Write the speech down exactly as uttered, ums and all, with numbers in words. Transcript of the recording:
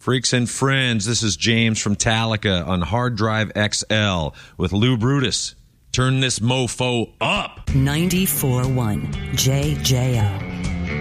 Freaks and friends, this is James from Talica on Hard Drive X L with Lou Brutus. Turn this mofo up. ninety-four point one J J O.